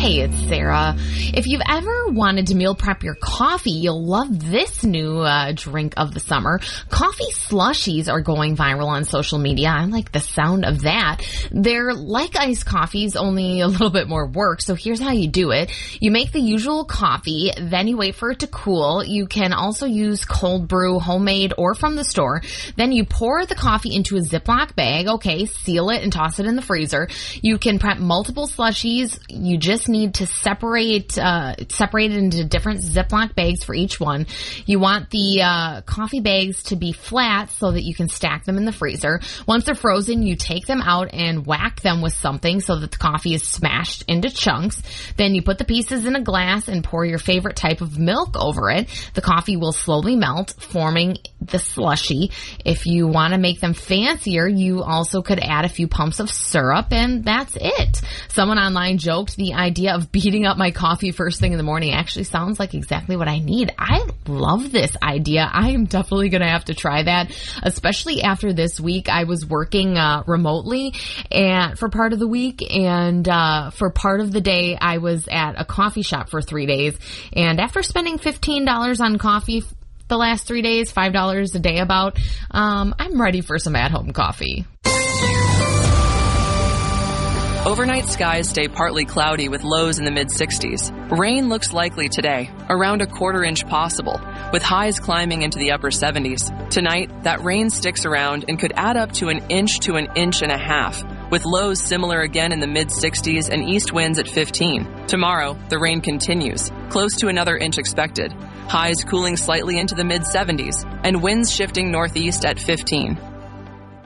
Hey, it's Sarah. If you've ever wanted to meal prep your coffee, you'll love this new drink of the summer. Coffee slushies are going viral on social media. I like the sound of that. They're like iced coffees, only a little bit more work. So here's how you do it. You make the usual coffee, then you wait for it to cool. You can also use cold brew, homemade, or from the store. Then you pour the coffee into a Ziploc bag. Okay, seal it and toss it in the freezer. You can prep multiple slushies. You just need to separate it into different Ziploc bags for each one. You want the coffee bags to be flat so that you can stack them in the freezer. Once they're frozen, you take them out and whack them with something so that the coffee is smashed into chunks. Then you put the pieces in a glass and pour your favorite type of milk over it. The coffee will slowly melt, forming the slushie. If you want to make them fancier, you also could add a few pumps of syrup, and that's it. Someone online joked the idea of beating up my coffee first thing in the morning actually sounds like exactly what I need. I love this idea. I am definitely going to have to try that, especially after this week. I was working remotely and for part of the week, and for part of the day I was at a coffee shop for 3 days. And after spending $15 on coffee the last 3 days, $5 a day about, I'm ready for some at-home coffee. Overnight skies stay partly cloudy with lows in the mid-60s. Rain looks likely today, around a quarter-inch possible, with highs climbing into the upper 70s. Tonight, that rain sticks around and could add up to an inch to an inch and a half, with lows similar again in the mid-60s and east winds at 15. Tomorrow, the rain continues, close to another inch expected. Highs cooling slightly into the mid-70s, and winds shifting northeast at 15.